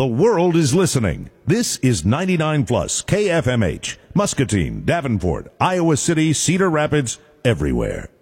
The world is listening. This is 99 Plus KFMH, Muscatine, Davenport, Iowa City, Cedar Rapids, everywhere.